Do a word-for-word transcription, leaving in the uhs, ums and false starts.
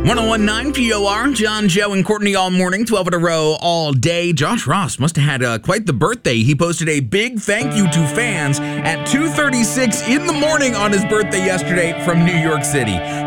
one oh one point nine P O R, John, Joe, and Courtney all morning, twelve in a row all day. Josh Ross must have had uh, quite the birthday. He posted a big thank you to fans at two thirty-six in the morning on his birthday yesterday from New York City.